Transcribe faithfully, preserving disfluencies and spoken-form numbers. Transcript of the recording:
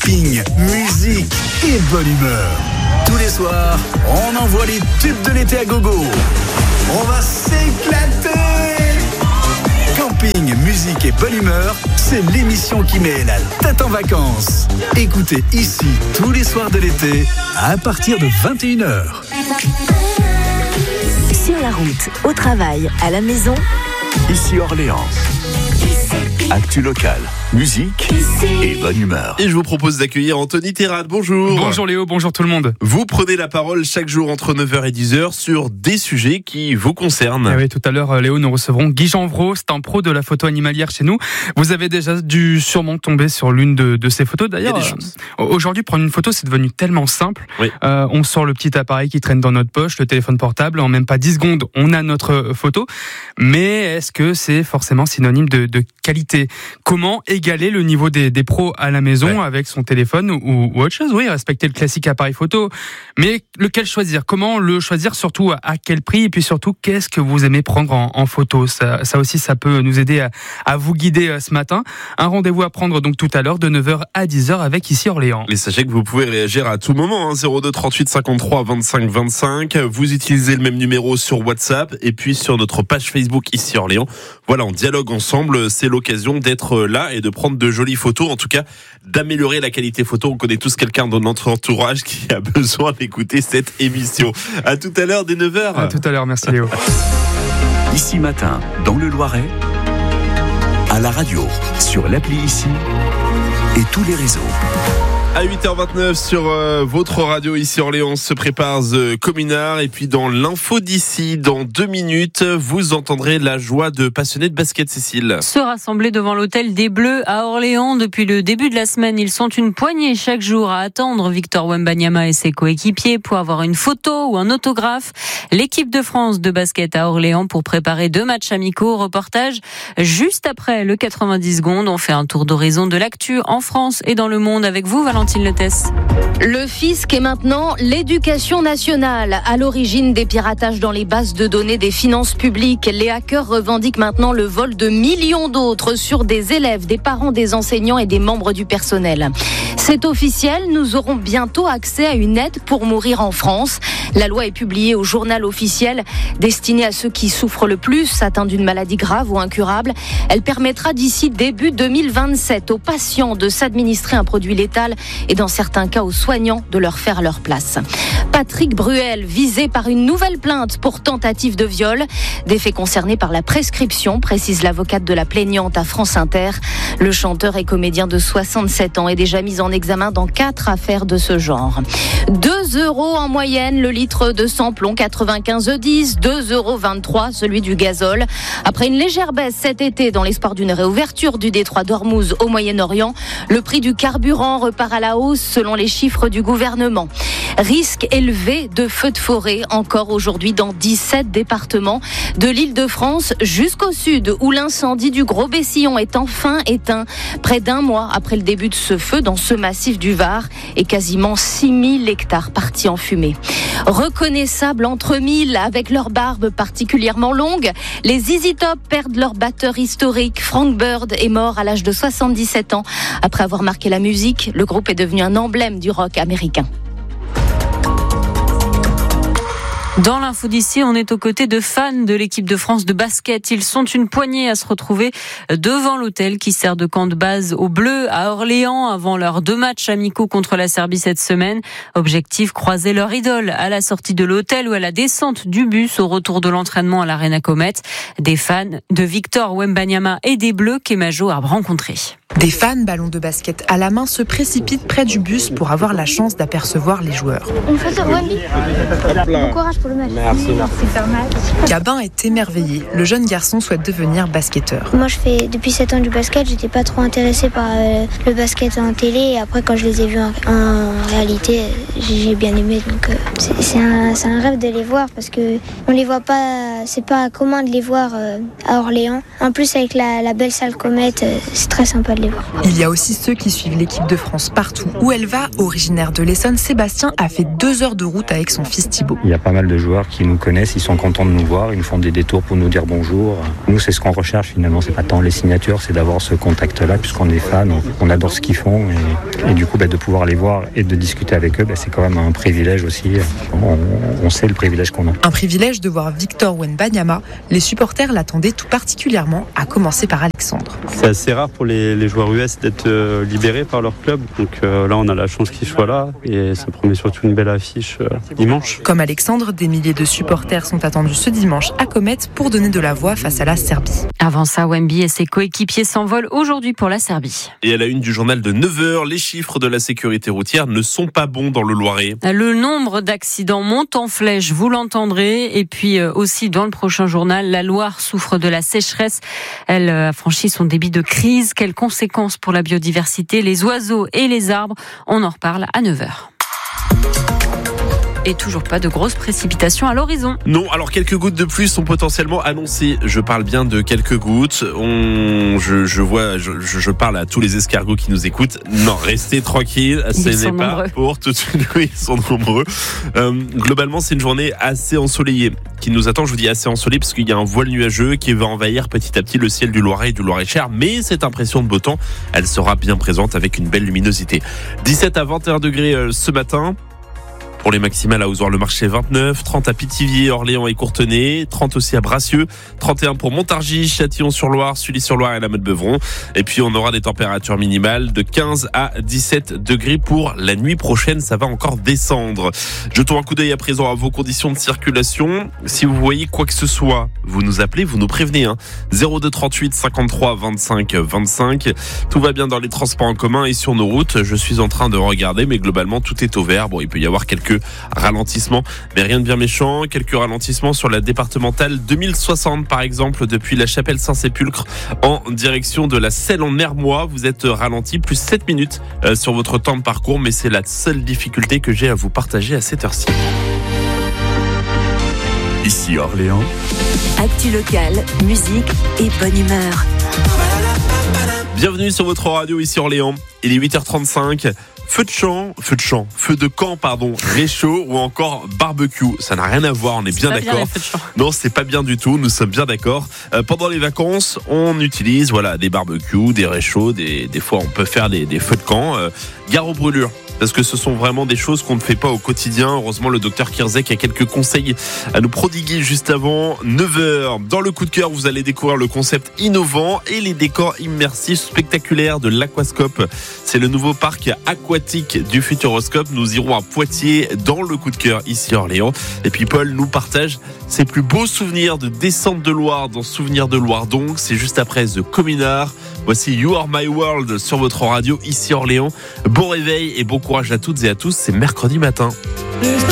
Camping, musique et bonne humeur. Tous les soirs, on envoie les tubes de l'été à gogo. On va s'éclater. Camping, musique et bonne humeur, c'est l'émission qui met la tête en vacances. Écoutez ici tous les soirs de l'été à partir de vingt et une heures. Sur la route, au travail, à la maison. Ici Orléans. Actu locale, musique et bonne humeur. Et je vous propose d'accueillir Anthony Terrade. Bonjour. Bonjour Léo, bonjour tout le monde. Vous prenez la parole chaque jour entre neuf heures et dix heures sur des sujets qui vous concernent. Ah oui, tout à l'heure, Léo, nous recevrons Guy Genvreau, c'est un pro de la photo animalière chez nous. Vous avez déjà dû sûrement tomber sur l'une de, de ces photos. D'ailleurs, Il y a des chances. euh, aujourd'hui, prendre une photo, c'est devenu tellement simple. Oui. Euh, on sort le petit appareil qui traîne dans notre poche, le téléphone portable. En même pas dix secondes, on a notre photo. Mais est-ce que c'est forcément synonyme de, de qualité ? Comment égaler le niveau des, des pros à la maison Ouais. avec son téléphone ou, ou autre chose ? Oui, respecter le classique appareil photo. Mais lequel choisir ? Comment le choisir ? Surtout à, à quel prix ? Et puis surtout, qu'est-ce que vous aimez prendre en, en photo ? ça, ça aussi, ça peut nous aider à, à vous guider euh, ce matin. Un rendez-vous à prendre donc tout à l'heure de neuf heures à dix heures avec Ici Orléans. Et sachez que vous pouvez réagir à tout moment, hein, zéro deux trente-huit cinquante-trois vingt-cinq vingt-cinq. Vous utilisez le même numéro sur WhatsApp et puis sur notre page Facebook Ici Orléans. Voilà, on dialogue ensemble. C'est l'occasion d'être là et de prendre de jolies photos, en tout cas d'améliorer la qualité photo. On connaît tous quelqu'un dans notre entourage qui a besoin d'écouter cette émission. À tout à l'heure dès neuf heures. À tout à l'heure, merci Léo. Ici matin, dans le Loiret, à la radio, sur l'appli Ici et tous les réseaux. À huit heures vingt-neuf sur euh, votre radio Ici Orléans se prépare The Communard. Et puis dans l'info d'ici, dans deux minutes, vous entendrez la joie de passionnés de basket, Cécile. Se rassembler devant l'hôtel des Bleus à Orléans depuis le début de la semaine. Ils sont une poignée chaque jour à attendre Victor Wembanyama et ses coéquipiers pour avoir une photo ou un autographe. L'équipe de France de basket à Orléans pour préparer deux matchs amicaux. Reportage juste après le quatre-vingt-dix secondes. On fait un tour d'horizon de l'actu en France et dans le monde avec vous, Valentine Letès. Le fisc est maintenant l'éducation nationale, à l'origine des piratages dans les bases de données des finances publiques. Les hackers revendiquent maintenant le vol de millions d'autres sur des élèves, des parents, des enseignants et des membres du personnel. C'est officiel, nous aurons bientôt accès à une aide pour mourir en France. La loi est publiée au journal officiel, destinée à ceux qui souffrent le plus, atteints d'une maladie grave ou incurable. Elle permettra d'ici début deux mille vingt-sept aux patients de s'administrer un produit létal et dans certains cas aux soignants de leur faire leur place. Patrick Bruel, visé par une nouvelle plainte pour tentative de viol. Des faits concernés par la prescription, précise l'avocate de la plaignante à France Inter. Le chanteur et comédien de soixante-sept ans est déjà mis en examen dans quatre affaires de ce genre. deux euros en moyenne le litre de samplon quatre-vingt-quinze E dix, deux euros vingt-trois celui du gazole. Après une légère baisse cet été dans l'espoir d'une réouverture du détroit d'Ormuz au Moyen-Orient, le prix du carburant repart à la hausse selon les chiffres du gouvernement. Risque élevé de feux de forêt encore aujourd'hui dans dix-sept départements, de l'Île-de-France jusqu'au sud où l'incendie du Gros Bessillon est enfin éteint près d'un mois après le début de ce feu dans ce massif du Var et quasiment six mille hectares partis en fumée. Reconnaissables entre mille avec leurs barbes particulièrement longues, les Z Z Top perdent leur batteur historique. Frank Bird est mort à l'âge de soixante-dix-sept ans. Après avoir marqué la musique, le groupe est devenu un emblème du rock américain. Dans l'info d'ici, on est aux côtés de fans de l'équipe de France de basket. Ils sont une poignée à se retrouver devant l'hôtel qui sert de camp de base aux Bleus à Orléans avant leurs deux matchs amicaux contre la Serbie cette semaine. Objectif, croiser leur idole à la sortie de l'hôtel ou à la descente du bus au retour de l'entraînement à l'Arena Comet. Des fans de Victor Wembanyama et des Bleus qu'Emajo a rencontrés. Des fans ballons de basket à la main se précipitent près du bus pour avoir la chance d'apercevoir les joueurs. Une photo, Wemby. Bon courage pour le match. Merci, merci. Super match. Gabin est émerveillé. Le jeune garçon souhaite devenir basketteur. Moi, je fais depuis sept ans du basket. J'étais pas trop intéressée par euh, le basket en télé. Et après, quand je les ai vus en, en réalité, j'ai bien aimé. Donc, euh, c'est, c'est, un, c'est un rêve de les voir parce que on les voit pas. C'est pas commun de les voir euh, à Orléans. En plus, avec la, la belle salle Comet, euh, c'est très sympa de les voir. Il y a aussi ceux qui suivent l'équipe de France partout où elle va. Originaire de l'Essonne, Sébastien a fait deux heures de route avec son fils Thibaut. Il y a pas mal de joueurs qui nous connaissent, ils sont contents de nous voir, ils nous font des détours pour nous dire bonjour. Nous, c'est ce qu'on recherche finalement, c'est pas tant les signatures, c'est d'avoir ce contact-là, puisqu'on est fans, on, on adore ce qu'ils font et, et du coup, bah, de pouvoir les voir et de discuter avec eux, bah, c'est quand même un privilège aussi. On, on sait le privilège qu'on a. Un privilège de voir Victor Wembanyama. Les supporters l'attendaient tout particulièrement, à commencer par Alexandre. C'est assez rare pour les, les joueurs U S d'être euh, libérés par leur club, donc euh, là, on a la chance qu'ils soient là et ça promet surtout une belle affiche euh, dimanche. Comme Alexandre, des milliers de supporters sont attendus ce dimanche à Comet pour donner de la voix face à la Serbie. Avant ça, Wemby et ses coéquipiers s'envolent aujourd'hui pour la Serbie. Et à la une du journal de neuf heures, les chiffres de la sécurité routière ne sont pas bons dans le Loiret. Le nombre d'accidents monte en flèche, vous l'entendrez. Et puis aussi dans le prochain journal, la Loire souffre de la sécheresse. Elle a franchi son débit de crise. Quelles conséquences pour la biodiversité, les oiseaux et les arbres? On en reparle à neuf heures. Et toujours pas de grosses précipitations à l'horizon. Non, alors quelques gouttes de pluie sont potentiellement annoncées. Je parle bien de quelques gouttes. On, je, je vois, je, je parle à tous les escargots qui nous écoutent. Non, restez tranquilles. Ce n'est pas nombreux. Pour tout de suite. Oui, ils sont nombreux. Euh, globalement, c'est une journée assez ensoleillée qui nous attend. Je vous dis assez ensoleillée parce qu'il y a un voile nuageux qui va envahir petit à petit le ciel du Loiret et du Loiret-Cher. Mais cette impression de beau temps, elle sera bien présente avec une belle luminosité. dix-sept à vingt et un degrés ce matin. Pour les maximales à Ozoir-le-Marché, vingt-neuf, trente à Pithiviers, Orléans et Courtenay, trente aussi à Bracieux, trente et un pour Montargis, Châtillon-sur-Loire, Sully-sur-Loire et la Motte-Beuvron. Et puis on aura des températures minimales de quinze à dix-sept degrés pour la nuit prochaine. Ça va encore descendre. Jetons un coup d'œil à présent à vos conditions de circulation. Si vous voyez quoi que ce soit, vous nous appelez, vous nous prévenez. Hein. zéro deux trente-huit cinquante-trois vingt-cinq vingt-cinq. Tout va bien dans les transports en commun et sur nos routes. Je suis en train de regarder, mais globalement tout est au vert. Bon, il peut y avoir quelques ralentissements, mais rien de bien méchant. Quelques ralentissements sur la départementale deux mille soixante par exemple, depuis la chapelle Saint-Sépulcre en direction de la Selle en Hermois. Vous êtes ralenti plus sept minutes euh, sur votre temps de parcours, mais c'est la seule difficulté que j'ai à vous partager à cette heure-ci. Ici Orléans. Actu locale, musique et bonne humeur. Bienvenue sur votre radio ici Orléans. Il est huit heures trente-cinq. Feu de champ, feu de champ, feu de camp, pardon, réchaud ou encore barbecue. Ça n'a rien à voir, on est bien c'est d'accord. Bien, non, c'est pas bien du tout, nous sommes bien d'accord. Euh, pendant les vacances, on utilise voilà des barbecues, des réchauds, des, des fois on peut faire des, des feux de camp. Euh, gare aux brûlures. Parce que ce sont vraiment des choses qu'on ne fait pas au quotidien. Heureusement, le docteur Kirzek a quelques conseils à nous prodiguer juste avant neuf heures. Dans le coup de cœur, vous allez découvrir le concept innovant et les décors immersifs spectaculaires de l'Aquascope. C'est le nouveau parc aquatique du Futuroscope. Nous irons à Poitiers dans le coup de cœur ici à Orléans. Et puis Paul nous partage ses plus beaux souvenirs de descente de Loire dans Souvenirs de Loire. Donc, c'est juste après The Communard. Voici You Are My World sur votre radio ici à Orléans. Bon réveil et bon courage à toutes et à tous, c'est mercredi matin.